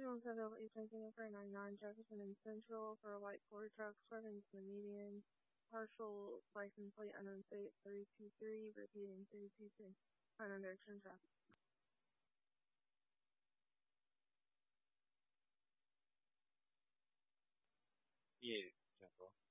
Settle 899 Jefferson and Central for a white Ford truck swerving to the median. Partial license plate unknown state 323, repeating 323. Unknown direction traffic. Yeah, Central.